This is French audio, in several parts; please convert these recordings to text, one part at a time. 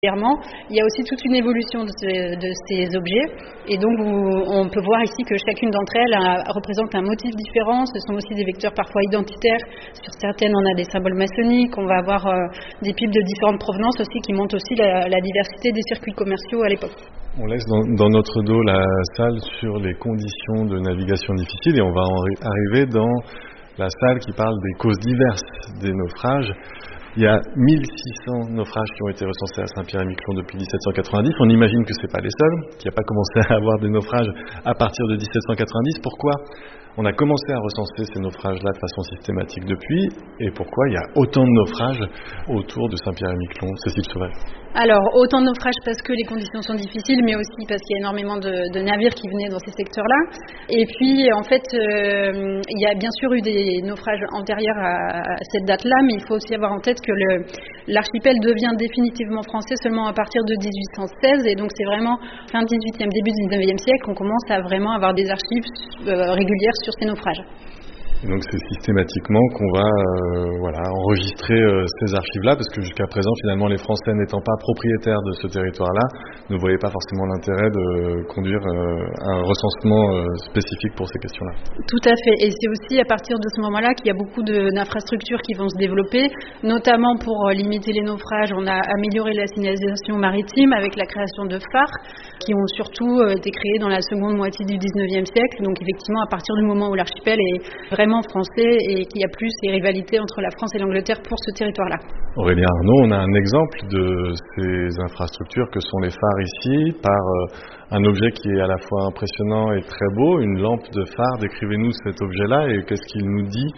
Il y a aussi toute une évolution de ces objets et donc on peut voir ici que chacune d'entre elles représente un motif différent. Ce sont aussi des vecteurs parfois identitaires. Sur certaines, on a des symboles maçonniques. On va avoir des pipes de différentes provenances aussi qui montrent aussi la diversité des circuits commerciaux à l'époque. On laisse dans notre dos la salle sur les conditions de navigation difficiles et on va arriver dans la salle qui parle des causes diverses des naufrages. Il y a 1600 naufrages qui ont été recensés à Saint-Pierre-et-Miquelon depuis 1790. On imagine que ce n'est pas les seuls, qu'il n'y a pas commencé à avoir des naufrages à partir de 1790. Pourquoi on a commencé à recenser ces naufrages-là de façon systématique depuis, et pourquoi il y a autant de naufrages autour de Saint-Pierre-et-Miquelon? Cécile Sauvage. Alors, autant de naufrages parce que les conditions sont difficiles, mais aussi parce qu'il y a énormément de navires qui venaient dans ces secteurs-là. Et puis, en fait, il y a bien sûr eu des naufrages antérieurs à cette date-là, mais il faut aussi avoir en tête que l'archipel devient définitivement français seulement à partir de 1816, et donc c'est vraiment fin 18e, début 19e siècle qu'on commence à vraiment avoir des archives régulières sur ces naufrages. Et donc c'est systématiquement qu'on va enregistrer ces archives-là, parce que jusqu'à présent, finalement, les Français n'étant pas propriétaires de ce territoire-là, ne voyaient pas forcément l'intérêt de conduire un recensement spécifique pour ces questions-là. Tout à fait, et c'est aussi à partir de ce moment-là qu'il y a beaucoup d'infrastructures qui vont se développer, notamment pour limiter les naufrages. On a amélioré la signalisation maritime avec la création de phares, qui ont surtout été créés dans la seconde moitié du 19e siècle, donc effectivement à partir du moment où l'archipel est vraiment français et qu'il y a plus ces rivalités entre la France et l'Angleterre pour ce territoire-là. Aurélien Arnaud, on a un exemple de ces infrastructures que sont les phares ici, par un objet qui est à la fois impressionnant et très beau, une lampe de phare. Décrivez-nous cet objet-là et qu'est-ce qu'il nous dit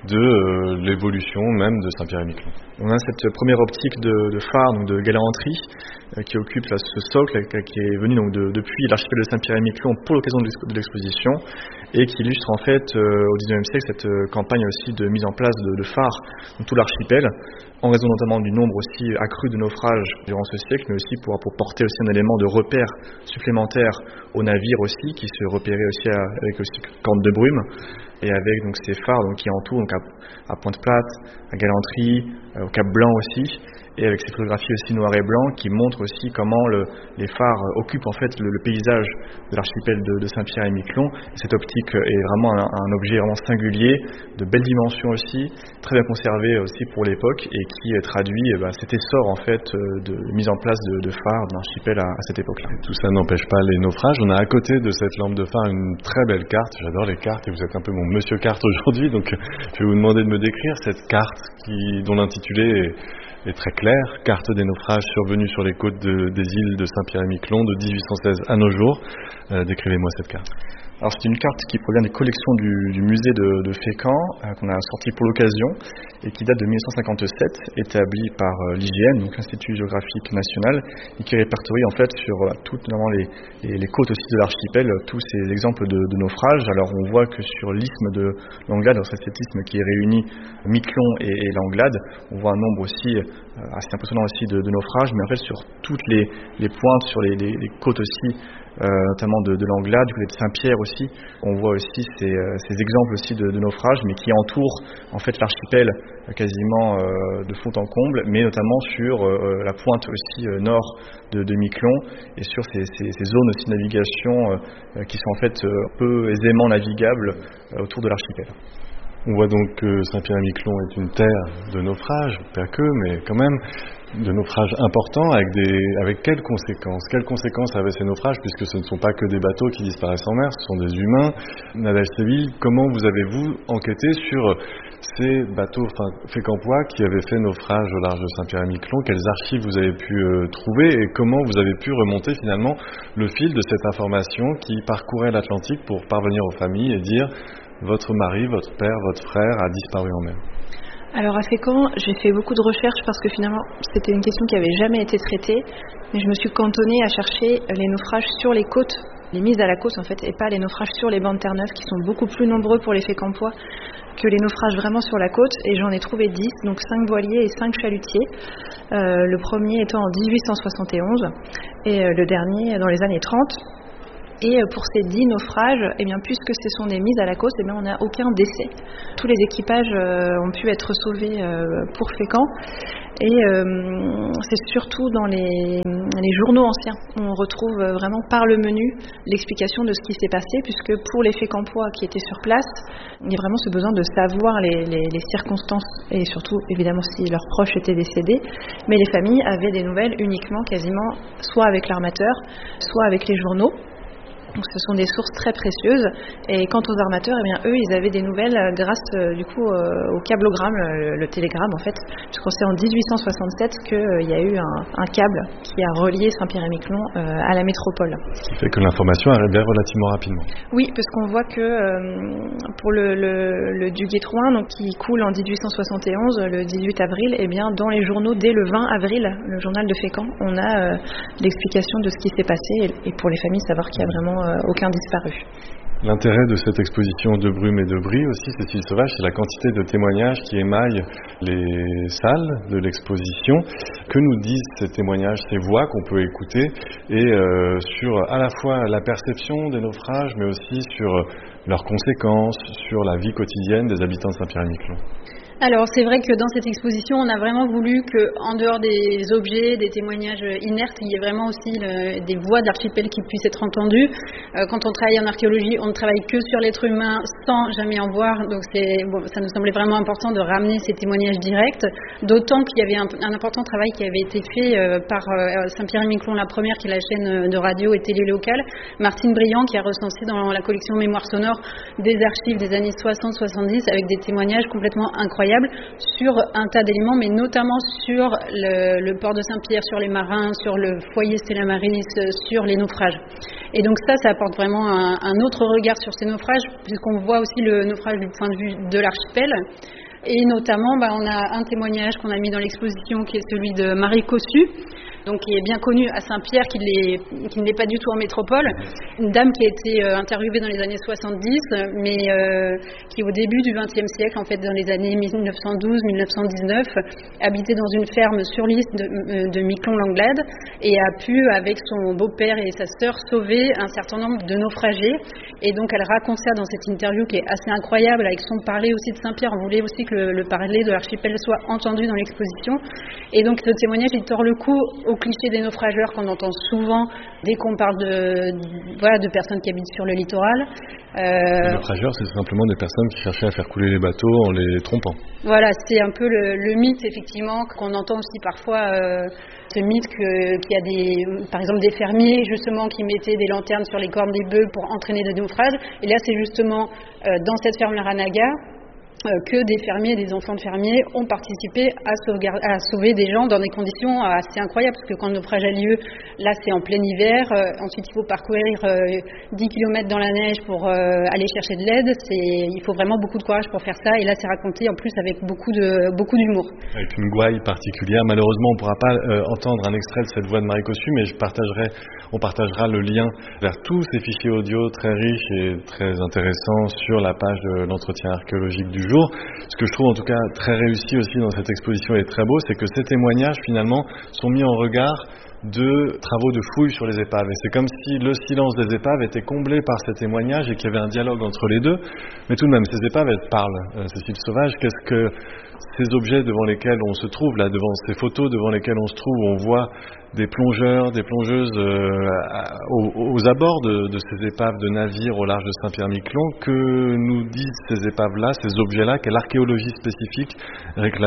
de l'évolution même de Saint-Pierre-et-Miquelon. On a cette première optique de phare, donc de galanterie, qui occupe ce socle, qui est venu donc depuis l'archipel de Saint-Pierre-et-Miquelon pour l'occasion de l'exposition, et qui illustre en fait au XIXe siècle cette campagne aussi de mise en place de phares dans tout l'archipel, en raison notamment du nombre aussi accru de naufrages durant ce siècle, mais aussi pour porter aussi un élément de repère supplémentaire aux navires aussi, qui se repéraient aussi avec aussi corne de brume, et avec donc ces phares qui entourent donc à Pointe-Plate, à Galanterie, au Cap Blanc aussi, et avec ces photographies aussi noir et blanc qui montrent aussi comment les phares occupent en fait le paysage de l'archipel de Saint-Pierre-et-Miquelon. Et cette optique est vraiment un objet vraiment singulier, de belles dimensions aussi, très bien conservé aussi pour l'époque, et qui traduit cet essor en fait de mise en place de phares dans l'archipel à cette époque-là. Et tout ça n'empêche pas les naufrages. On a à côté de cette lampe de phare une très belle carte. J'adore les cartes et vous êtes un peu mon monsieur carte aujourd'hui, donc je vais vous demander de me décrire cette carte dont l'intitulé est très clair, carte des naufrages survenus sur les côtes des îles de Saint-Pierre-et-Miquelon de 1816 à nos jours. Décrivez-moi cette carte. Alors c'est une carte qui provient des collections du musée de Fécamp, qu'on a sorti pour l'occasion, et qui date de 1957, établie par l'IGN, donc l'Institut géographique national, et qui répertorie en fait sur toutes les côtes aussi de l'archipel tous ces exemples de naufrages. Alors on voit que sur l'isthme de l'Anglade, c'est cet isthme qui réunit Miquelon et l'Anglade, on voit un nombre aussi assez impressionnant aussi de naufrages, mais en fait sur toutes les pointes, sur les côtes aussi, notamment de l'Anglade, du côté de Saint-Pierre aussi, on voit aussi ces exemples aussi de naufrages, mais qui entourent en fait l'archipel quasiment de fond en comble, mais notamment sur la pointe aussi nord de Miquelon, et sur ces zones aussi de navigation qui sont en fait peu aisément navigables autour de l'archipel. On voit donc que Saint-Pierre-et-Miquelon est une terre de naufrages, pas que, mais quand même, de naufrages importants, avec quelles conséquences? Quelles conséquences avaient ces naufrages, puisque ce ne sont pas que des bateaux qui disparaissent en mer, ce sont des humains. Nadège Séville, comment vous avez-vous enquêté sur ces bateaux fécampois qui avaient fait naufrage au large de Saint-Pierre-et-Miquelon? Quelles archives vous avez pu trouver, et comment vous avez pu remonter finalement le fil de cette information qui parcourait l'Atlantique pour parvenir aux familles et dire votre mari, votre père, votre frère a disparu en mer? Alors à Fécamp, j'ai fait beaucoup de recherches parce que finalement c'était une question qui n'avait jamais été traitée, mais je me suis cantonnée à chercher les naufrages sur les côtes, les mises à la côte en fait, et pas les naufrages sur les bancs de Terre-Neuve qui sont beaucoup plus nombreux pour les Fécampois que les naufrages vraiment sur la côte, et j'en ai trouvé 10, donc 5 voiliers et 5 chalutiers, le premier étant en 1871 et le dernier dans les années 30. Et pour ces 10 naufrages, puisque ce sont des mises à la côte, on n'a aucun décès. Tous les équipages ont pu être sauvés pour Fécamp. Et c'est surtout dans les journaux anciens où on retrouve vraiment par le menu l'explication de ce qui s'est passé, puisque pour les Fécampois qui étaient sur place, il y a vraiment ce besoin de savoir les circonstances et surtout évidemment si leurs proches étaient décédés, mais les familles avaient des nouvelles uniquement quasiment soit avec l'armateur, soit avec les journaux. Donc ce sont des sources très précieuses. Et quant aux armateurs, eux, ils avaient des nouvelles grâce au câblogramme, le télégramme en fait, puisqu'on sait en 1867 qu'il y a eu un câble qui a relié Saint-Pierre-et-Miquelon à la métropole. Ce qui fait que l'information arrivait relativement rapidement. Oui, parce qu'on voit que pour le Duguay-Trouin, donc qui coule en 1871, le 18 avril, dans les journaux dès le 20 avril, le journal de Fécamp, on a l'explication de ce qui s'est passé et pour les familles savoir qu'il y a vraiment aucun disparu. L'intérêt de cette exposition de brume et de bris aussi, Cécile Sauvage, c'est la quantité de témoignages qui émaillent les salles de l'exposition. Que nous disent ces témoignages, ces voix qu'on peut écouter et sur à la fois la perception des naufrages, mais aussi sur leurs conséquences, sur la vie quotidienne des habitants de Saint-Pierre-et-Miquelon? Alors c'est vrai que dans cette exposition, on a vraiment voulu qu'en dehors des objets, des témoignages inertes, il y ait vraiment aussi des voix d'archipel qui puissent être entendues. Quand on travaille en archéologie, on ne travaille que sur l'être humain sans jamais en voir, donc ça nous semblait vraiment important de ramener ces témoignages directs, d'autant qu'il y avait un important travail qui avait été fait par Saint-Pierre-et-Miquelon la première, qui est la chaîne de radio et télé locale, Martine Briand, qui a recensé dans la collection Mémoire sonore des archives des années 60-70 avec des témoignages complètement incroyables sur un tas d'éléments, mais notamment sur le port de Saint-Pierre, sur les marins, sur le foyer Stella Maris, sur les naufrages. Et donc ça apporte vraiment un autre regard sur ces naufrages, puisqu'on voit aussi le naufrage du point de vue de l'archipel. Et notamment, on a un témoignage qu'on a mis dans l'exposition qui est celui de Marie Cossu, donc qui est bien connue à Saint-Pierre, qui ne l'est pas du tout en métropole. Une dame qui a été interviewée dans les années 70, mais qui au début du XXe siècle, en fait dans les années 1912-1919, habitait dans une ferme sur l'île de Miquelon-Langlade et a pu, avec son beau-père et sa sœur, sauver un certain nombre de naufragés. Et donc elle raconte ça dans cette interview qui est assez incroyable, avec son parler aussi de Saint-Pierre. On voulait aussi que le parler de l'archipel soit entendu dans l'exposition. Et donc ce témoignage, il tord le cou au cliché des naufrageurs qu'on entend souvent dès qu'on parle de personnes qui habitent sur le littoral. Les naufrageurs, c'est simplement des personnes qui cherchaient à faire couler les bateaux en les trompant. Voilà, c'est un peu le mythe, effectivement, qu'on entend aussi parfois, ce mythe qu'il y a par exemple des fermiers, justement, qui mettaient des lanternes sur les cornes des bœufs pour entraîner des naufrages. Et là, c'est justement dans cette ferme Laranaga que des fermiers, des enfants de fermiers ont participé à sauver des gens dans des conditions assez incroyables, parce que quand le naufrage a lieu, là c'est en plein hiver, ensuite il faut parcourir 10 km dans la neige pour aller chercher de l'aide, il faut vraiment beaucoup de courage pour faire ça, et là c'est raconté en plus avec beaucoup d'humour. Avec une gouaille particulière. Malheureusement on ne pourra pas entendre un extrait de cette voix de Marie Cossu, mais on partagera le lien vers tous ces fichiers audio très riches et très intéressants sur la page de l'entretien archéologique du jour. Ce que je trouve en tout cas très réussi aussi dans cette exposition et très beau, c'est que ces témoignages finalement sont mis en regard de travaux de fouilles sur les épaves. Et c'est comme si le silence des épaves était comblé par ces témoignages et qu'il y avait un dialogue entre les deux. Mais tout de même, ces épaves, elles parlent. Cécile Sauvage, qu'est-ce que ces objets devant lesquels on se trouve, là, devant ces photos devant lesquelles on se trouve, où on voit des plongeurs, des plongeuses aux abords de ces épaves de navires au large de Saint-Pierre-et-Miquelon, que nous disent ces épaves-là, ces objets-là, quelle archéologie spécifique réclament-ils ?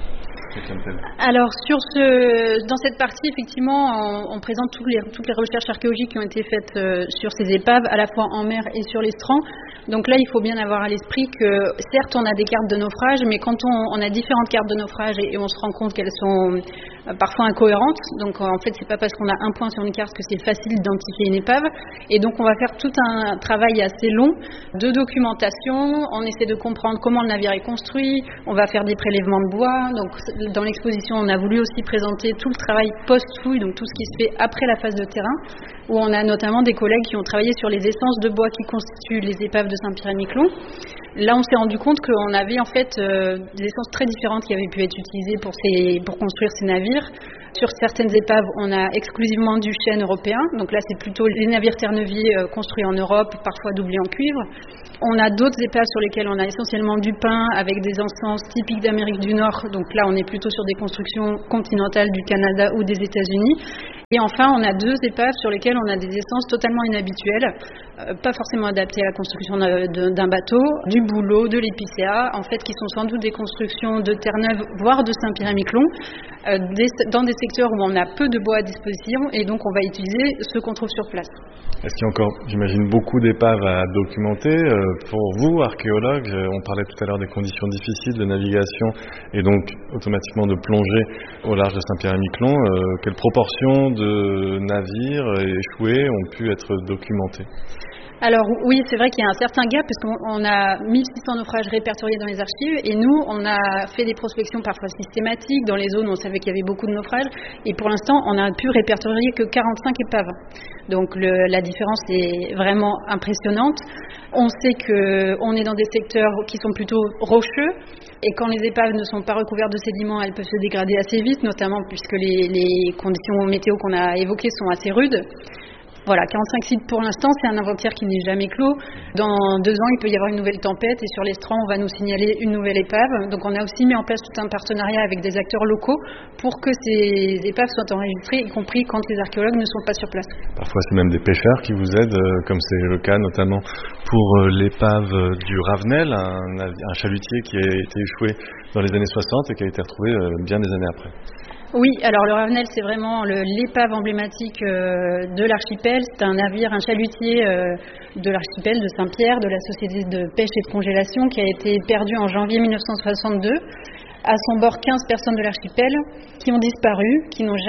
Alors dans cette partie, effectivement, on présente toutes les recherches archéologiques qui ont été faites sur ces épaves, à la fois en mer et sur l'estran. Donc là, il faut bien avoir à l'esprit que, certes, on a des cartes de naufrage, mais quand on a différentes cartes de naufrage et on se rend compte qu'elles sont parfois incohérentes, donc en fait, c'est pas parce qu'on a un point sur une carte que c'est facile d'identifier une épave. Et donc, on va faire tout un travail assez long de documentation. On essaie de comprendre comment le navire est construit. On va faire des prélèvements de bois. Donc, dans l'exposition, on a voulu aussi présenter tout le travail post-fouille, donc tout ce qui se fait après la phase de terrain, où on a notamment des collègues qui ont travaillé sur les essences de bois qui constituent les épaves de Saint-Pierre-et-Miquelon. Là, on s'est rendu compte qu'on avait en fait des essences très différentes qui avaient pu être utilisées pour construire ces navires. Sur certaines épaves, on a exclusivement du chêne européen. Donc là, c'est plutôt les navires Terre-Neuvier construits en Europe, parfois doublés en cuivre. On a d'autres épaves sur lesquelles on a essentiellement du pin avec des encens typiques d'Amérique du Nord. Donc là, on est plutôt sur des constructions continentales du Canada ou des États-Unis. Et enfin, on a 2 épaves sur lesquelles on a des essences totalement inhabituelles, pas forcément adaptées à la construction d'un bateau, du bouleau, de l'épicéa, en fait, qui sont sans doute des constructions de Terre-Neuve, voire de Saint-Pierre-et-Miquelon, dans des secteurs où on a peu de bois à disposition, et donc on va utiliser ce qu'on trouve sur place. Est-ce qu'il y a encore, j'imagine, beaucoup d'épaves à documenter? Pour vous, archéologues, on parlait tout à l'heure des conditions difficiles de navigation et donc automatiquement de plongée au large de Saint-Pierre-et-Miquelon. Quelle proportion de navires échoués ont pu être documentés? Alors oui, c'est vrai qu'il y a un certain gap parce qu'on a 1600 naufrages répertoriés dans les archives et nous, on a fait des prospections parfois systématiques dans les zones où on savait qu'il y avait beaucoup de naufrages et pour l'instant, on n'a pu répertorier que 45 épaves. Donc la différence est vraiment impressionnante. On sait qu'on est dans des secteurs qui sont plutôt rocheux et quand les épaves ne sont pas recouvertes de sédiments, elles peuvent se dégrader assez vite, notamment puisque les conditions météo qu'on a évoquées sont assez rudes. Voilà, 45 sites pour l'instant, c'est un inventaire qui n'est jamais clos. Dans 2 ans, il peut y avoir une nouvelle tempête et sur l'estran, on va nous signaler une nouvelle épave. Donc on a aussi mis en place tout un partenariat avec des acteurs locaux pour que ces épaves soient enregistrées, y compris quand les archéologues ne sont pas sur place. Parfois, c'est même des pêcheurs qui vous aident, comme c'est le cas notamment pour l'épave du Ravenel, un chalutier qui a été échoué dans les années 60 et qui a été retrouvé bien des années après. Oui, alors le Ravenel, c'est vraiment l'épave emblématique de l'archipel. C'est un navire, un chalutier de l'archipel de Saint-Pierre, de la Société de pêche et de congélation, qui a été perdu en janvier 1962. À son bord, 15 personnes de l'archipel qui ont disparu, qui n'ont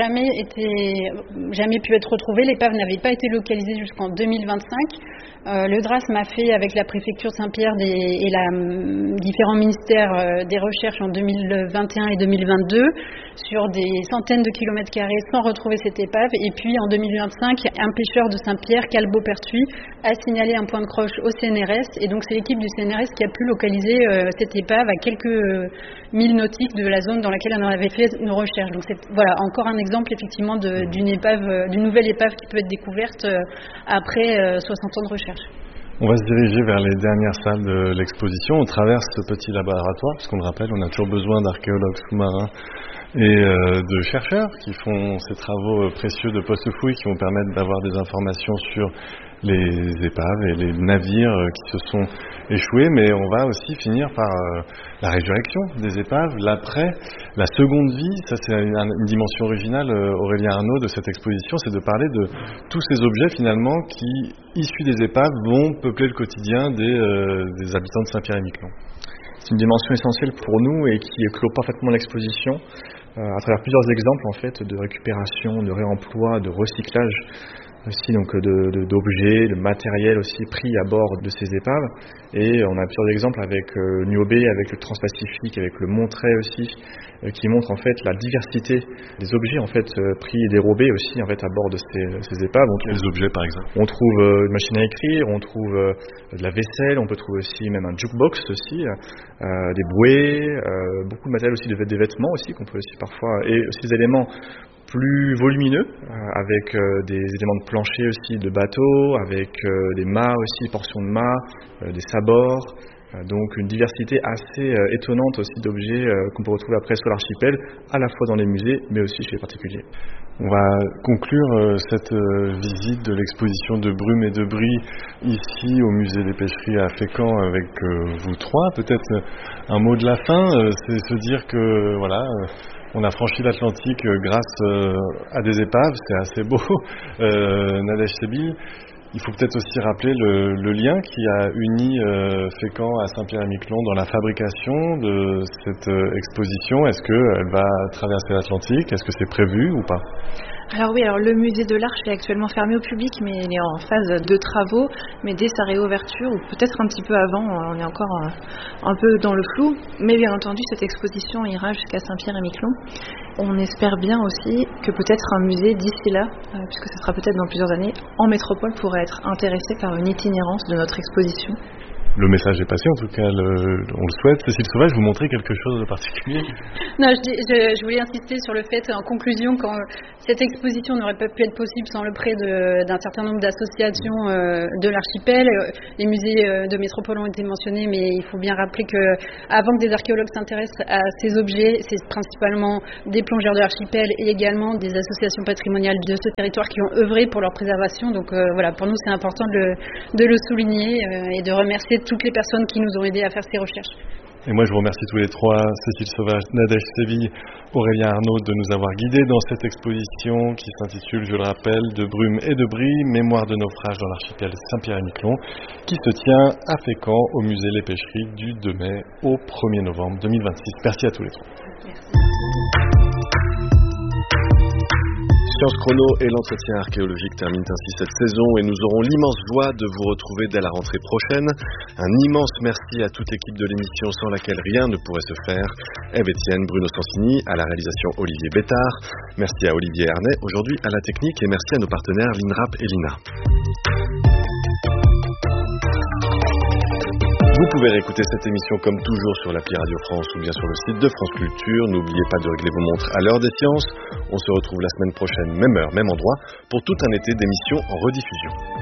jamais pu être retrouvées. L'épave n'avait pas été localisée jusqu'en 2025. Le DRASM a fait avec la préfecture de Saint-Pierre et différents ministères des recherches en 2021 et 2022 sur des centaines de kilomètres carrés sans retrouver cette épave. Et puis en 2025, un pêcheur de Saint-Pierre, Calbo-Pertuis, a signalé un point de croche au CNRS. Et donc c'est l'équipe du CNRS qui a pu localiser cette épave à quelques milles nautiques de la zone dans laquelle on avait fait nos recherches. Donc c'est voilà, encore un exemple effectivement d'une nouvelle épave qui peut être découverte après 60 ans de recherche. On va se diriger vers les dernières salles de l'exposition. On traverse ce petit laboratoire, puisqu'on le rappelle, on a toujours besoin d'archéologues sous-marins et de chercheurs qui font ces travaux précieux de post-fouilles qui vont permettre d'avoir des informations sur les épaves et les navires qui se sont échoués, mais on va aussi finir par la résurrection des épaves, l'après, la seconde vie. Ça, c'est une dimension originale, Aurélien Arnaud, de cette exposition, c'est de parler de tous ces objets finalement qui, issus des épaves, vont peupler le quotidien des habitants de Saint-Pierre-et-Miquelon. C'est une dimension essentielle pour nous et qui clôt parfaitement l'exposition à travers plusieurs exemples en fait de récupération, de réemploi, de recyclage aussi donc d'objets, de matériel aussi pris à bord de ces épaves. Et on a plusieurs exemples avec Niobé, avec le Transpacifique, avec le Monterey aussi, qui montrent en fait la diversité des objets en fait pris et dérobés aussi en fait à bord de ces épaves. Quels objets par exemple? On trouve une machine à écrire, on trouve de la vaisselle, on peut trouver aussi même un jukebox aussi, des bouées, beaucoup de matériel aussi, des vêtements aussi qu'on peut aussi parfois, et aussi des éléments plus volumineux, avec des éléments de plancher aussi de bateaux, avec des mâts aussi, portions de mâts, des sabords, donc une diversité assez étonnante aussi d'objets qu'on peut retrouver après sur l'archipel, à la fois dans les musées, mais aussi chez les particuliers. On va conclure cette visite de l'exposition de Brume et de Brie ici au musée des pêcheries à Fécamp avec vous trois. Peut-être un mot de la fin, c'est se dire que voilà, on a franchi l'Atlantique grâce à des épaves, c'est assez beau, Nadège Seybil. Il faut peut-être aussi rappeler le lien qui a uni Fécamp à Saint-Pierre-et-Miquelon dans la fabrication de cette exposition. Est-ce qu'elle va traverser l'Atlantique? Est-ce que c'est prévu ou pas? Alors oui, le musée de l'Arche est actuellement fermé au public, mais il est en phase de travaux. Mais dès sa réouverture, ou peut-être un petit peu avant, on est encore un peu dans le flou. Mais bien entendu, cette exposition ira jusqu'à Saint-Pierre-et-Miquelon. On espère bien aussi que peut-être un musée d'ici là, puisque ce sera peut-être dans plusieurs années, en métropole pourrait être intéressé par une itinérance de notre exposition. Le message est passé, en tout cas, on le souhaite. Cécile Sauvage, vous montrez quelque chose de particulier? Non, je voulais insister sur le fait, en conclusion, quand cette exposition n'aurait pas pu être possible sans le prêt d'un certain nombre d'associations de l'archipel. Les musées de métropole ont été mentionnés, mais il faut bien rappeler qu'avant que des archéologues s'intéressent à ces objets, c'est principalement des plongeurs de l'archipel et également des associations patrimoniales de ce territoire qui ont œuvré pour leur préservation. Donc voilà, pour nous, c'est important de le souligner et de remercier toutes les personnes qui nous ont aidés à faire ces recherches. Et moi, je vous remercie tous les trois, Cécile Sauvage, Nadège Séville, Aurélien Arnaud, de nous avoir guidés dans cette exposition qui s'intitule, je le rappelle, De brume et de bris, mémoire de naufrage dans l'archipel Saint-Pierre-et-Miquelon, qui se tient à Fécamp au musée Les Pêcheries du 2 mai au 1er novembre 2026. Merci à tous les trois. Merci. Science Chrono et l'entretien archéologique terminent ainsi cette saison et nous aurons l'immense joie de vous retrouver dès la rentrée prochaine. Un immense merci à toute l'équipe de l'émission sans laquelle rien ne pourrait se faire. Ève Etienne, Bruno Sansini, à la réalisation Olivier Bétard. Merci à Olivier Ernet, aujourd'hui à la technique, et merci à nos partenaires l'INRAP et l'INA. Vous pouvez réécouter cette émission comme toujours sur l'appli Radio France ou bien sur le site de France Culture. N'oubliez pas de régler vos montres à l'heure des sciences. On se retrouve la semaine prochaine, même heure, même endroit, pour tout un été d'émissions en rediffusion.